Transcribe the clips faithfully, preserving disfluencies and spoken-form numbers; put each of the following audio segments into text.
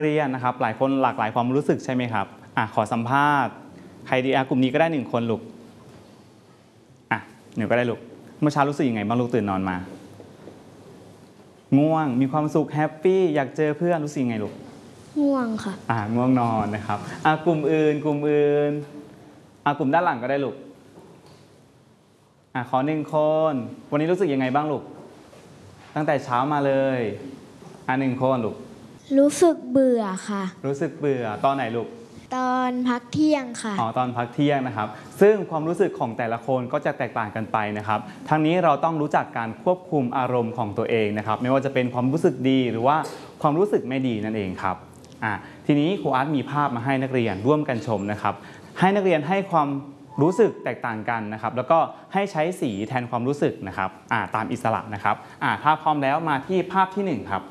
เรียนนะครับหลายคนหลากหลายความรู้สึกใช่ไหมครับอ่ะขอสัมภาษณ์ใครดีอ่ะกลุ่มนี้ก็ได้หนึ่งคนลูกอ่ะหนูก็ได้ลูกเมื่อเช้ารู้สึกยังไงบ้างลูกตื่นนอนมาง่วงมีความสุขแฮปปี้อยากเจอเพื่อนรู้สึกยังไงลูกง่วงค่ะอ่ะง่วงนอนนะครับอ่ะกลุ่มอื่นกลุ่มอื่นอ่ะกลุ่มด้านหลังก็ได้ลูกอ่ะขอหนึ่งคนวันนี้รู้สึกยังไงบ้างลูกตั้งแต่เช้ามาเลยอ่ะหนึ่งคนลูกรู้สึกเบื่อค่ะรู้สึกเบื่อตอนไหนลูกตอนพักเที่ยงค่ะอ๋อตอนพักเที่ยงนะครับซึ่งความรู้สึกของแต่ละคนก็จะแตกต่างกันไปนะครับทั้งนี้เราต้องรู้จักการควบคุมอารมณ์ของตัวเองนะครับไม่ว่าจะเป็นความรู้สึกดีหรือว่าความรู้สึกไม่ดีนั่นเองครับอ่ะทีนี้ครูอาร์ตมีภาพมาให้นักเรียนร่วมกันชมนะครับให้นักเรียนให้ความรู้สึกแตกต่างกันนะครับแล้วก็ให้ใช้สีแทนความรู้สึกนะครับอ่าตามอิสระนะครับอ่าถ้าพร้อมแล้วมาที่ภาพที่หนึ่งครับ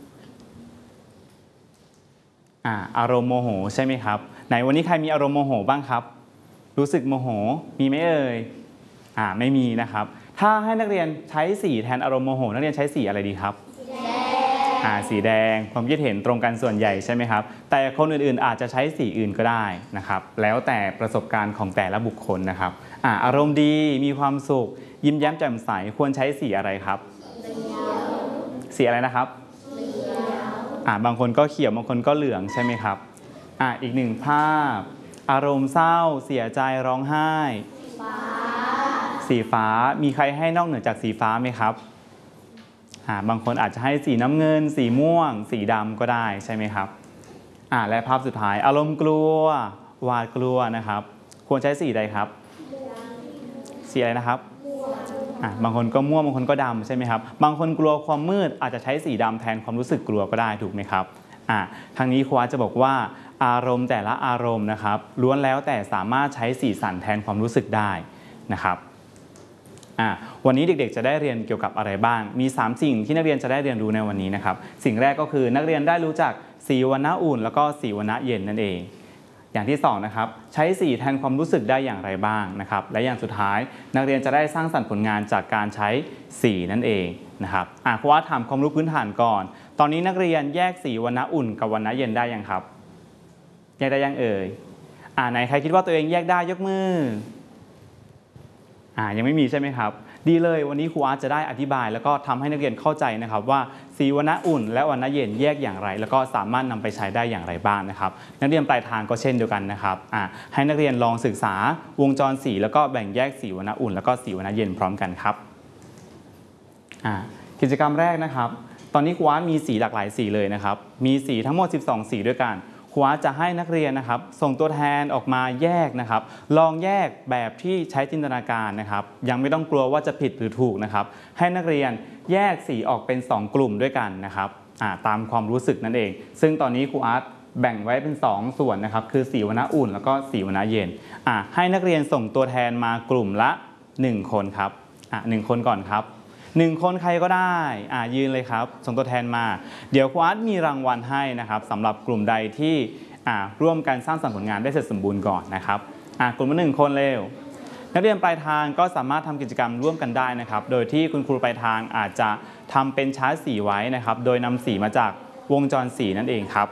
อ่าอารมณ์โมโหใช่ไหมครับไหนวันนี้ใครมีอารมณ์โมโหบ้างครับรู้สึกโมโหมีไหมเอ่ยอ่าไม่มีนะครับถ้าให้นักเรียนใช้สีแทนอารมณ์โมโหนักเรียนใช้สีอะไรดีครับสีแดงอ่าสีแดงความคิดเห็นตรงกันส่วนใหญ่ใช่ไหมครับแต่คนอื่นๆอาจจะใช้สีอื่นก็ได้นะครับแล้วแต่ประสบการณ์ของแต่ละบุคคลนะครับอ่าอารมณ์ดีมีความสุขยิ้มแย้มแจ่มใสควรใช้สีอะไรครับสีอะไรนะครับอ่าบางคนก็เขียวบางคนก็เหลืองใช่ไหมครับอ่าอีกหนึ่งภาพอารมณ์เศร้าเสียใจร้องไห้ฟ้าสีฟ้ามีใครให้นอกเหนือจากสีฟ้าไหมครับอ่าบางคนอาจจะให้สีน้ำเงินสีม่วงสีดำก็ได้ใช่ไหมครับอ่าและภาพสุดท้ายอารมณ์กลัวหวาดกลัวนะครับควรใช้สีใดครับสีอะไรนะครับอ่ะบางคนก็ม่วงบางคนก็ดำใช่ไหมครับบางคนกลัวความมืดอาจจะใช้สีดำแทนความรู้สึกกลัวก็ได้ถูกไหมครับอ่ะทางนี้ครูอาร์ตจะบอกว่าอารมณ์แต่ละอารมณ์นะครับล้วนแล้วแต่สามารถใช้สีสันแทนความรู้สึกได้นะครับอ่ะวันนี้เด็กๆจะได้เรียนเกี่ยวกับอะไรบ้างมีสามสิ่งที่นักเรียนจะได้เรียนรู้ในวันนี้นะครับสิ่งแรกก็คือนักเรียนได้รู้จักสีวรรณะอุ่นแล้วก็สีวรรณะเย็นนั่นเองอย่างที่สองนะครับใช้สีแทนความรู้สึกได้อย่างไรบ้างนะครับและอย่างสุดท้ายนักเรียนจะได้สร้างสรรค์ผลงานจากการใช้สีนั่นเองนะครับอ่ะครูอาร์ตถามความรู้พื้นฐานก่อนตอนนี้นักเรียนแยกสีวรรณะอุ่นกับวรรณะเย็นได้ยังครับแยกได้ยังเอ่ยอ่าไหนใครคิดว่าตัวเองแยกได้ยกมืออ่ายังไม่มีใช่ไหมครับดีเลยวันนี้ครูอาร์ตจะได้อธิบายแล้วก็ทำให้นักเรียนเข้าใจนะครับว่าสีวรรณะอุ่นและวรรณะเย็นแยกอย่างไรแล้วก็สามารถนำไปใช้ได้อย่างไรบ้างนะครับนักเรียนปลายทางก็เช่นเดียวกันนะครับอ่าให้นักเรียนลองศึกษาวงจรสีแล้วก็แบ่งแยกสีวรรณะอุ่นแล้วก็สีวรรณะเย็นพร้อมกันครับอ่ากิจกรรมแรกนะครับตอนนี้ครูอาร์ตมีสีหลากหลายสีเลยนะครับมีสีทั้งหมดสิบสองสีด้วยกันครูอาร์ตจะให้นักเรียนนะครับส่งตัวแทนออกมาแยกนะครับลองแยกแบบที่ใช้จินตนาการนะครับยังไม่ต้องกลัวว่าจะผิดหรือถูกนะครับให้นักเรียนแยกสีออกเป็นสองกลุ่มด้วยกันนะครับตามความรู้สึกนั่นเองซึ่งตอนนี้ครูอาร์ตแบ่งไว้เป็นสองส่วนนะครับคือสีวรรณะอุ่นแล้วก็สีวรรณะเย็นให้นักเรียนส่งตัวแทนมากลุ่มละหนึ่งคนครับหนึ่งคนก่อนครับหนึ่งคนใครก็ได้อ่ายืนเลยครับส่งตัวแทนมาเดี๋ยวครูอาร์ตมีรางวัลให้นะครับสำหรับกลุ่มใดที่อ่าร่วมกันสร้างสรรค์ผลงานได้เสร็จสมบูรณ์ก่อนนะครับอ่ากลุ่มละหนึ่งคนเร็วนักเรียนปลายทางก็สามารถทำกิจกรรมร่วมกันได้นะครับโดยที่คุณครูปลายทางอาจจะทำเป็นชาร์ตสีไว้นะครับโดยนำสีมาจากวงจรสีนั่นเองครับ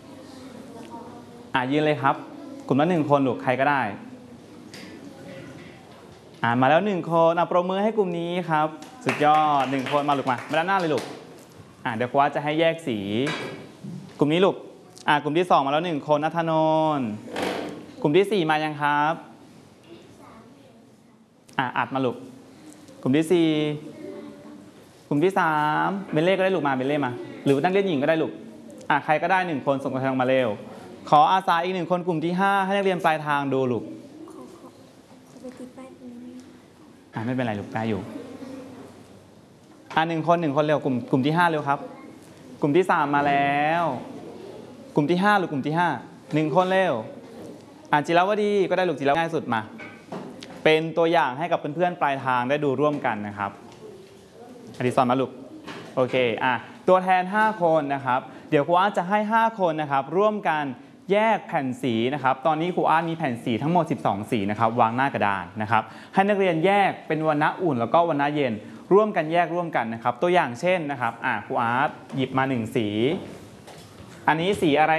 อ่ายืนเลยครับกลุ่มละหนึ่งคนลูกใครก็ได้อ่ามาแล้วหนึ่งคนอ่ะปรบมือให้กลุ่มนี้ครับสุดยอดหนึ่งคนมาลูกมามาด้านหน้าเลยลูกอ่าเดี๋ยวครูอาร์ตจะให้แยกสีกลุ่มนี้ลูกอ่ากลุ่มที่สองมาแล้วหนึ่งคนณัฐนนท์กลุ่มที่สี่มายังครับอ่าอัดมาลูกกลุ่มที่สี่กลุ่มที่สามเบลเล่ก็ได้ลูกมาเบลเล่มาหรือนักเรียนหญิงก็ได้ลูกอ่าใครก็ได้หนึ่งคนส่งตัวแทนมาเร็วขออาสาอีกหนึ่งคนกลุ่มที่ห้าให้นักเรียนปลายทางดูลูกอ่าไม่เป็นไรลูกได้อยู่อ่าหนึ่งคนหนึ่งคนเร็วกลุ่มกลุ่มที่ห้าเร็วครับกลุ่มที่สามมาแล้วกลุ่มที่ห้าหรือกลุ่มที่ห้าหนึ่งคนเร็วอ่าจิรวดีก็ได้ลูกจิรวดีง่ายสุดมาเป็นตัวอย่างให้กับเพื่อนๆปลายทางได้ดูร่วมกันนะครับอดิศรมาลูกโอเคอ่ะตัวแทนห้าคนนะครับเดี๋ยวครูอาร์ตจะให้ห้าคนนะครับร่วมกันแยกแผ่นสีนะครับตอนนี้ครูอาร์ตมีแผ่นสีทั้งหมดสิบสองสีนะครับวางหน้ากระดานนะครับให้นักเรียนแยกเป็นวรรณะอุ่นแล้วก็วรรณะเย็นร่วมกันแยกร่วมกันนะครับตัวอย่างเช่นนะครับอ่ะครูอาร์ตหยิบมาหนึ่งสีอันนี้สีอะไร